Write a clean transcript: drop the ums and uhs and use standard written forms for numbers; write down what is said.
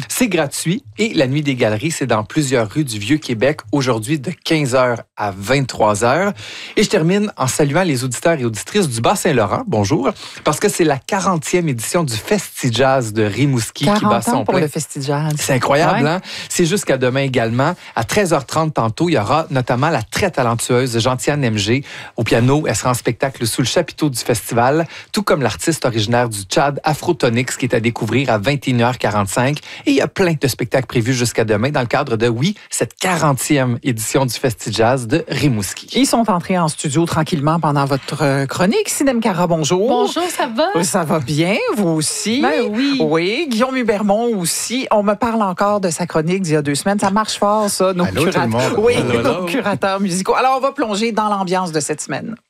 C'est gratuit et la Nuit des Galeries, c'est dans plusieurs rues du Vieux-Québec, aujourd'hui de 15h à 23h. Et je termine en saluant les auditeurs et auditrices du Bas-Saint-Laurent. Bonjour, parce que c'est la 40e édition du Festi-Jazz de Rimouski qui bat son pour plein. le Festi-Jazz. C'est incroyable, hein? C'est jusqu'à demain également. À 13h30 tantôt, il y aura notamment la très talentueuse Gentiane MG. Au piano, elle sera en spectacle sous le chapiteau du festival, tout comme l'artiste originaire du Tchad, Afrotonix, qui est à découvrir à 21h45. Et il y a plein de spectacles prévus jusqu'à demain dans le cadre de, oui, cette 40e édition du Festi-Jazz de Rimouski. Ils sont entrés en studio tranquillement pendant votre chronique. Sinem Cara, bonjour. Bonjour, ça va? Ça va bien, vous aussi? Ben oui. Oui, Guillaume Hubermont aussi. On me parle encore de sa chronique d'il y a 2 semaines. Ça marche fort, ça, nos Allô, tout le monde. Oui, Allô, allô. nos curateurs musicaux. Alors, on va plonger dans l'ambiance de cette semaine.